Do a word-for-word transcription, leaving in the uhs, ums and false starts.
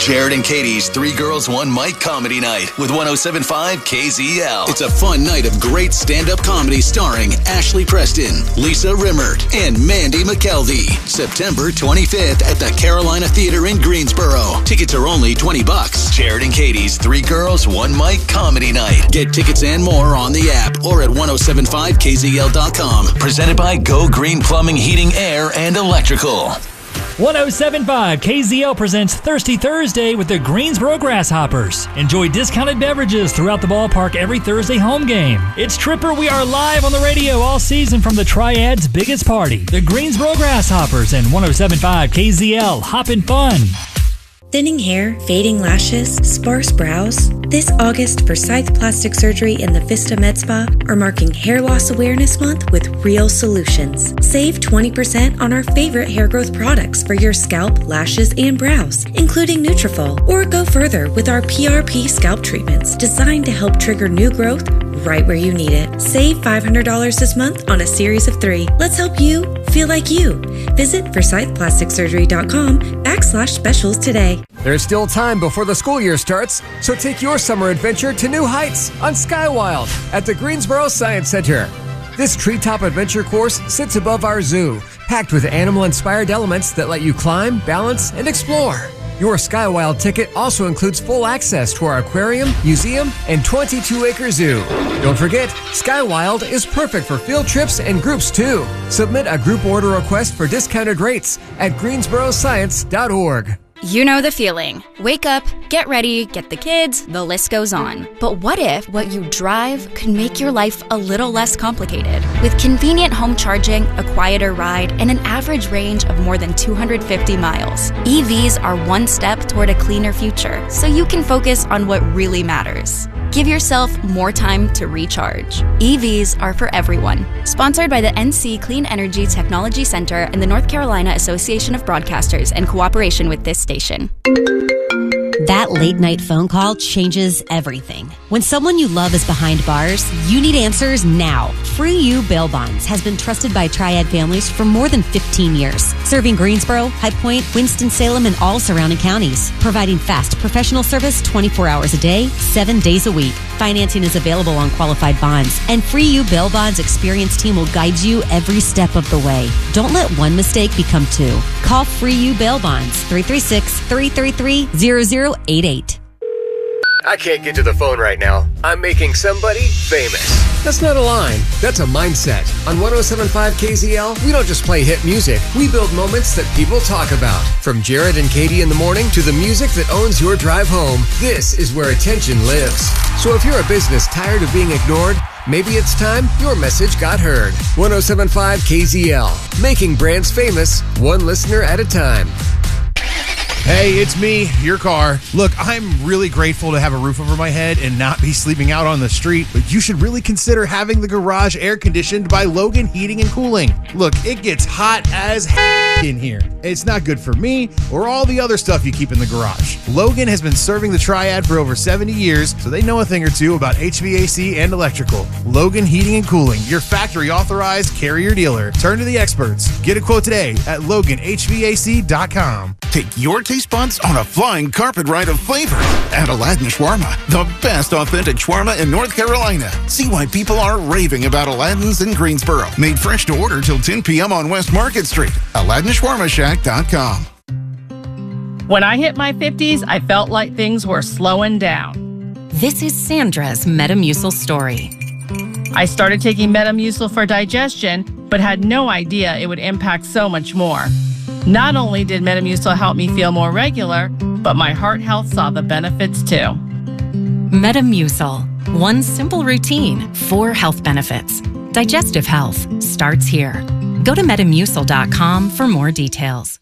Jared and Katie's Three Girls, One Mic Comedy Night with one oh seven point five K Z L. It's a fun night of great stand-up comedy starring Ashley Preston, Lisa Rimmert, and Mandy McKelvey. September twenty-fifth at the Carolina Theater in Greensboro. Tickets are only twenty bucks. Jared and Katie's Three Girls, One Mic Comedy Night. Get tickets and more on the app or at ten seventy-five K Z L dot com. Presented by Go Green Plumbing, Heating, Air, and Electrical. ten seventy-five K Z L presents Thirsty Thursday with the Greensboro Grasshoppers. Enjoy discounted beverages throughout the ballpark every Thursday home game. It's Tripper. We are live on the radio all season from the Triad's biggest party, the Greensboro Grasshoppers, and ten seventy-five K Z L. Hoppin' Fun. Thinning hair, fading lashes, sparse brows? This August, Forsyth Plastic Surgery and the Vista Med Spa are marking Hair Loss Awareness Month with real solutions. Save twenty percent on our favorite hair growth products for your scalp, lashes, and brows, including Nutrafol. Or go further with our P R P scalp treatments designed to help trigger new growth right where you need it. Save five hundred dollars this month on a series of three. Let's help you feel like you. Visit forsyth plastic surgery dot com backslash specials today. There's still time before the school year starts, so take your summer adventure to new heights on Skywild at the Greensboro Science Center. This treetop adventure course sits above our zoo, packed with animal-inspired elements that let you climb, balance, and explore. Your Skywild ticket also includes full access to our aquarium, museum, and twenty-two acre zoo. Don't forget, Skywild is perfect for field trips and groups too. Submit a group order request for discounted rates at greensboro science dot org. You know the feeling. Wake up, get ready, get the kids, the list goes on. But what if what you drive could make your life a little less complicated? With convenient home charging, a quieter ride, and an average range of more than two hundred fifty miles, E Vs are one step toward a cleaner future, so you can focus on what really matters. Give yourself more time to recharge. E Vs are for everyone. Sponsored by the N C Clean Energy Technology Center and the North Carolina Association of Broadcasters in cooperation with this station. That late night phone call changes everything. When someone you love is behind bars, you need answers now. Free You Bail Bonds has been trusted by Triad families for more than fifteen years, serving Greensboro, High Point, Winston-Salem, and all surrounding counties, providing fast professional service twenty-four hours a day, seven days a week. Financing is available on qualified bonds, and Free You Bail Bonds experienced team will guide you every step of the way. Don't let one mistake become two. Call Free You Bail Bonds, three three six, three three three, zero zero eight eight. I can't get to the phone right now. I'm making somebody famous. That's not a line. That's a mindset. On ten seventy-five K Z L, we don't just play hit music. We build moments that people talk about. From Jared and Katie in the morning to the music that owns your drive home, this is where attention lives. So if you're a business tired of being ignored, maybe it's time your message got heard. ten seventy-five K Z L, making brands famous, one listener at a time. Hey, it's me, your car. Look, I'm really grateful to have a roof over my head and not be sleeping out on the street, but you should really consider having the garage air conditioned by Logan Heating and Cooling. Look, it gets hot as heck in here. It's not good for me or all the other stuff you keep in the garage. Logan has been serving the Triad for over seventy years, so they know a thing or two about H V A C and electrical. Logan Heating and Cooling, your factory authorized Carrier dealer. Turn to the experts. Get a quote today at logan h v a c dot com. Take your taste buds on a flying carpet ride of flavor at Aladdin Shawarma, the best authentic shawarma in North Carolina. See why people are raving about Aladdin's in Greensboro. Made fresh to order till ten p.m. on West Market Street. Aladdin Shawarma Shack dot com. When I hit my fifties, I felt like things were slowing down. This is Sandra's Metamucil story. I started taking Metamucil for digestion, but had no idea it would impact so much more. Not only did Metamucil help me feel more regular, but my heart health saw the benefits too. Metamucil. One simple routine, four health benefits. Digestive health starts here. Go to metamucil dot com for more details.